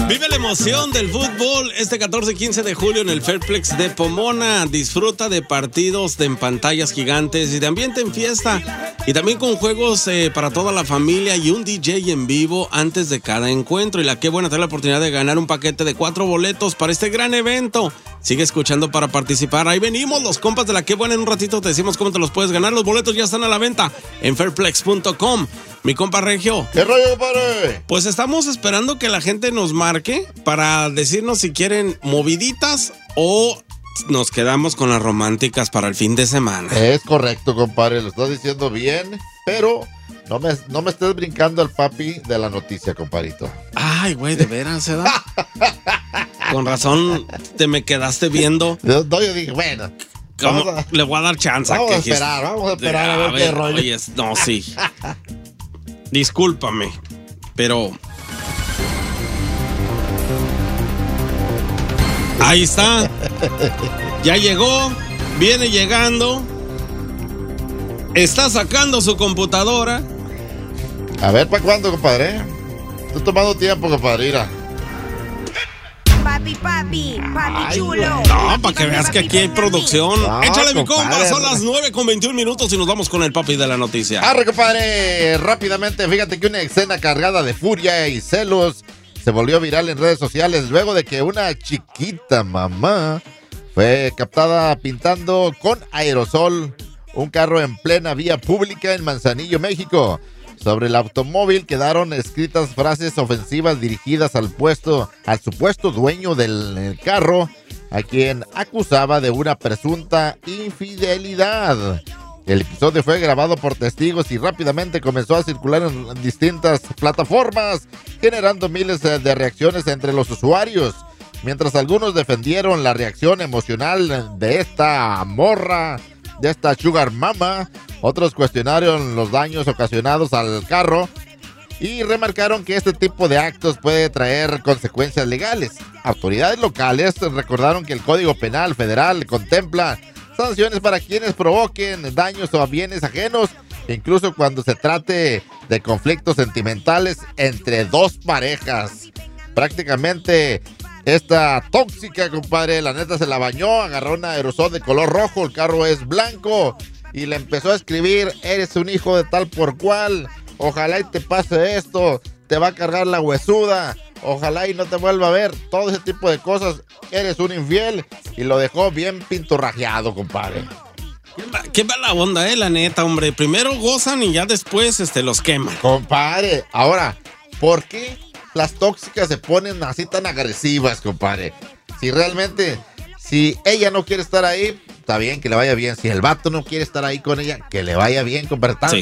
Vive la emoción del fútbol este 14 y 15 de julio en el Fairplex de Pomona. Disfruta de partidos en pantallas gigantes y de ambiente en fiesta. Y también con juegos para toda la familia y un DJ en vivo antes de cada encuentro. Y la Qué Buena te da la oportunidad de ganar un paquete de 4 boletos para este gran evento. Sigue escuchando para participar. Ahí venimos, los compas de la Qué Buena. En un ratito te decimos cómo te los puedes ganar. Los boletos ya están a la venta en fairplex.com. Mi compa Regio. ¿Qué rollo, compadre? Pues estamos esperando que la gente nos marque para decirnos si quieren moviditas o nos quedamos con las románticas para el fin de semana. Es correcto, compadre, lo estás diciendo bien, pero no me estés brincando al papi de la noticia, compadrito. Ay, güey, de veras, ¿eh? Con razón te me quedaste viendo. No, yo dije, bueno. Le voy a dar chance. Vamos a esperar a ver qué rollo. Oye, no, sí. Discúlpame, pero... Ahí está. Ya llegó. Viene llegando. Está sacando su computadora. A ver, ¿para cuándo, compadre? Estoy tomando tiempo, compadre. Mira. Papi chulo. No, para que veas que aquí hay producción. Échale, mi compa, compadre. son las 9:21 y nos vamos con el papi de la noticia. Arre, compadre. Rápidamente, fíjate que una escena cargada de furia y celos se volvió viral en redes sociales luego de que una chiquita mamá fue captada pintando con aerosol un carro en plena vía pública en Manzanillo, México. Sobre el automóvil quedaron escritas frases ofensivas dirigidas al supuesto dueño del carro, a quien acusaba de una presunta infidelidad. El episodio fue grabado por testigos y rápidamente comenzó a circular en distintas plataformas, generando miles de reacciones entre los usuarios. Mientras algunos defendieron la reacción emocional de esta morra, de esta sugar mama, otros cuestionaron los daños ocasionados al carro y remarcaron que este tipo de actos puede traer consecuencias legales. Autoridades locales recordaron que el Código Penal Federal contempla sanciones para quienes provoquen daños o a bienes ajenos, incluso cuando se trate de conflictos sentimentales entre dos parejas. Prácticamente esta tóxica, compadre, la neta se la bañó, agarró un aerosol de color rojo, el carro es blanco y le empezó a escribir: eres un hijo de tal por cual, ojalá y te pase esto, te va a cargar la huesuda, ojalá y no te vuelva a ver, todo ese tipo de cosas, eres un infiel, y lo dejó bien pinturrajeado, compadre. Qué mala onda, la neta, hombre. Primero gozan y ya después los queman. Compadre, ahora, ¿por qué las tóxicas se ponen así tan agresivas, compadre? Si realmente, si ella no quiere estar ahí, está bien, que le vaya bien. Si el vato no quiere estar ahí con ella, que le vaya bien, compadre. Sí.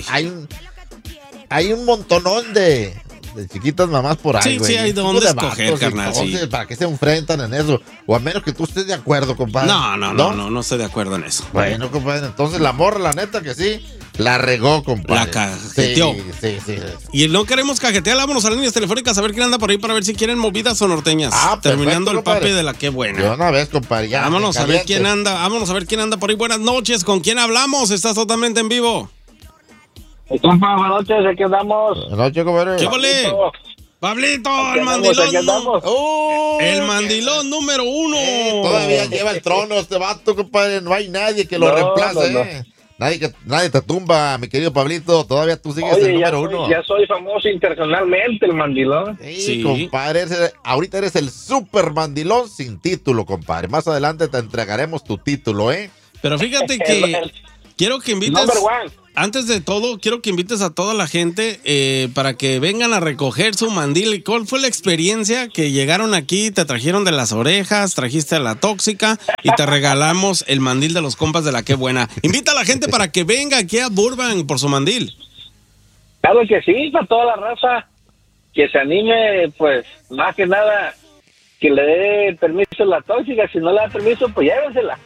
Hay un montonón de chiquitas mamás por ahí, güey. Sí, hay de dónde escoger, carnal. Entonces, sí. ¿Para qué se enfrentan en eso? O a menos que tú estés de acuerdo, compadre. No estoy de acuerdo en eso. Bueno, compadre, entonces la morra, la neta que sí, la regó, compadre. La cajeteó. Sí. Y no queremos cajetear, vámonos a las líneas telefónicas a ver quién anda por ahí para ver si quieren movidas o norteñas. Terminando el papi de la Qué Buena. De una vez, compadre. Ya, vámonos a ver quién anda por ahí. Buenas noches, ¿con quién hablamos? Estás totalmente en vivo. Compa, buenas noches, aquí andamos. Buenas noches, compadre. ¿Qué vale? Pablito, el mandilón. El mandilón número 1. Todavía lleva el trono este vato, compadre. No hay nadie que lo reemplace. No. Nadie te tumba, mi querido Pablito. Todavía tú sigues el número 1. Ya soy famoso internacionalmente, el mandilón. Sí, compadre. Ahorita eres el super mandilón sin título, compadre. Más adelante te entregaremos tu título, ¿eh? Pero fíjate que quiero que invites... Number one. Antes de todo, quiero que invites a toda la gente para que vengan a recoger su mandil. ¿Cuál fue la experiencia que llegaron aquí, te trajeron de las orejas, trajiste a la tóxica y te regalamos el mandil de los compas de la Qué Buena? Invita a la gente para que venga aquí a Burbank por su mandil. Claro que sí, para toda la raza que se anime, pues más que nada que le dé permiso a la tóxica. Si no le da permiso, pues llévensela.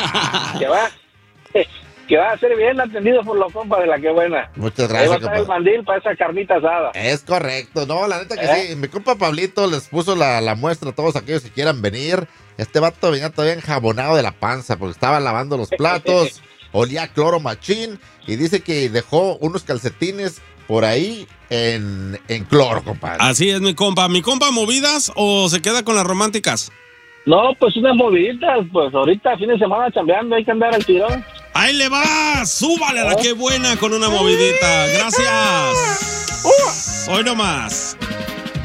Que va a ser bien atendido por los compas de la Qué Buena. Muchas gracias, va a estar el mandil para esa carnita asada. Es correcto, no, la neta que sí. Mi compa Pablito les puso la muestra a todos aquellos que quieran venir. Este vato venía todavía enjabonado de la panza porque estaba lavando los platos, olía a cloro machín y dice que dejó unos calcetines por ahí en cloro, compadre. Así es, mi compa. ¿Mi compa movidas o se queda con las románticas? No, pues unas moviditas, pues ahorita fin de semana chambeando, hay que andar al tirón. ¡Ahí le va! ¡Súbale a la que buena con una movidita! ¡Gracias! ¡Hoy nomás!